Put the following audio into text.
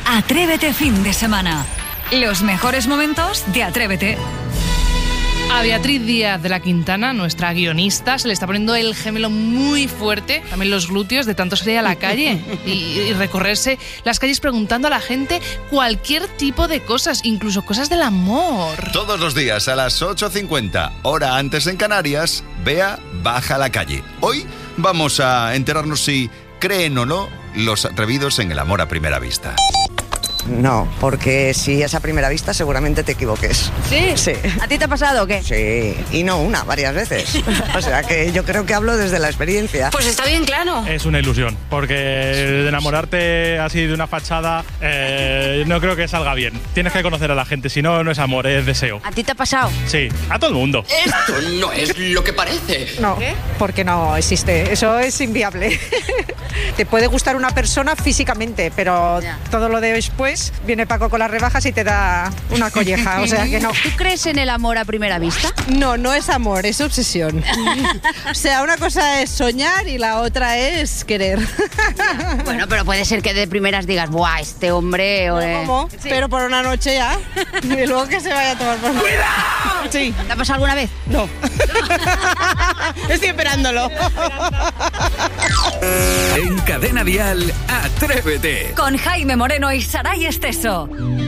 Atrévete fin de semana. Los mejores momentos de Atrévete. A Beatriz Díaz de la Quintana, nuestra guionista, se le está poniendo el gemelo muy fuerte, también los glúteos, de tanto salir a la calle y recorrerse las calles preguntando a la gente cualquier tipo de cosas, incluso cosas del amor. Todos los días a las 8:50, hora antes en Canarias, Bea baja a la calle. Hoy vamos a enterarnos si creen o no los atrevidos en el amor a primera vista. No, porque si es a primera vista seguramente te equivoques. ¿Sí? Sí. ¿A ti te ha pasado o qué? Sí, y no una, varias veces. O sea que yo creo que hablo desde la experiencia. Pues está bien claro. Es una ilusión, porque de enamorarte así de una fachada no creo que salga bien. Tienes que conocer a la gente, si no, no es amor, es deseo. ¿A ti te ha pasado? Sí, a todo el mundo. Esto no es lo que parece. No, porque no existe, eso es inviable. Te puede gustar una persona físicamente, pero todo lo de después viene Paco con las rebajas y te da una colleja, o sea que no. ¿Tú crees en el amor a primera vista? No, no es amor, es obsesión. O sea, una cosa es soñar y la otra es querer. Bueno, pero puede ser que de primeras digas, ¡buah, este hombre! ¿Cómo? Sí. Pero por una noche ya. Y luego que se vaya a tomar por culo. Sí. ¿Te ha pasado alguna vez? No. Estoy esperándolo. En Cadena Dial, Atrévete. Con Jaime Moreno y Saray Esteso.